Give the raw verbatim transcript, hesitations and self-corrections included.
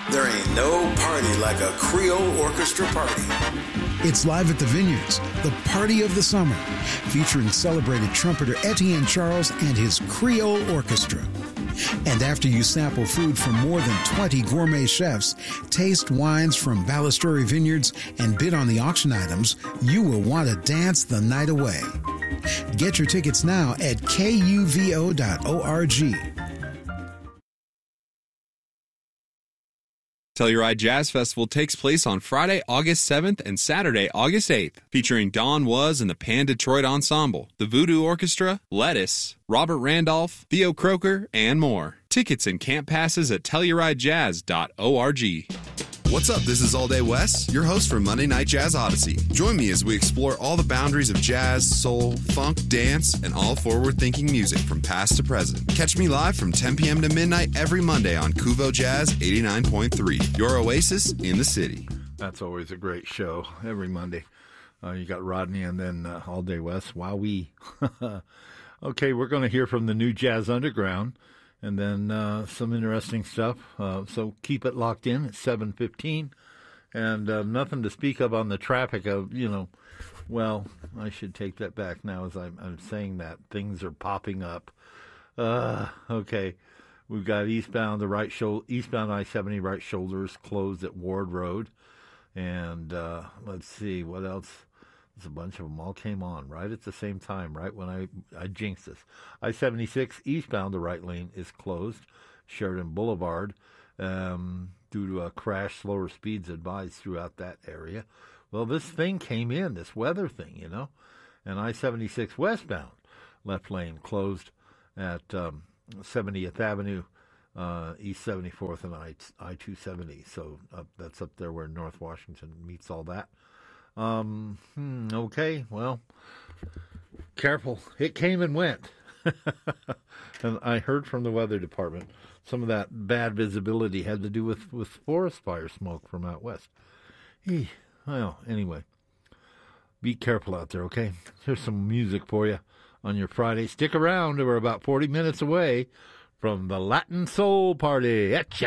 There ain't no party like a Creole orchestra party. It's live at the Vineyards, the party of the summer, featuring celebrated trumpeter Etienne Charles and his Creole Orchestra. And after you sample food from more than twenty gourmet chefs, taste wines from Ballasturi Vineyards, and bid on the auction items, you will want to dance the night away. Get your tickets now at K U V O dot org. Telluride Jazz Festival takes place on Friday, August seventh and Saturday, August eighth, featuring Don Was and the Pan Detroit Ensemble, the Voodoo Orchestra, Lettuce, Robert Randolph, Theo Croker, and more. Tickets and camp passes at Telluride Jazz dot org. What's up? This is All Day Wes, your host for Monday Night Jazz Odyssey. Join me as we explore all the boundaries of jazz, soul, funk, dance, and all forward-thinking music from past to present. Catch me live from ten p.m. to midnight every Monday on Kuvo Jazz eighty-nine point three, your oasis in the city. That's always a great show every Monday. Uh, you got Rodney and then uh, All Day Wes. Wowee. Okay, we're going to hear from the New Jazz Underground. And then uh, some interesting stuff. Uh, so keep it locked in at seven fifteen. And uh, nothing to speak of on the traffic of, you know, well, I should take that back now as I'm, I'm saying that. Things are popping up. Uh, okay, we've got eastbound, the right shoulder, eastbound I seventy right shoulders closed at Ward Road. And uh, let's see, what else? There's a bunch of them all came on right at the same time, right when I, I jinxed this. I seventy-six eastbound, the right lane is closed. Sheridan Boulevard, um, due to a crash, slower speeds advised throughout that area. Well, this thing came in, this weather thing, you know. And I seventy-six westbound, left lane closed at um, seventieth Avenue, uh, East seventy-fourth and I two seventy. So uh, that's up there where North Washington meets all that. Um, hmm, okay, well, careful. It came and went. And I heard from the weather department some of that bad visibility had to do with, with forest fire smoke from out west. Eey, well, anyway, be careful out there, okay? Here's some music for you on your Friday. Stick around. We're about forty minutes away from the Latin Soul Party. Etcha!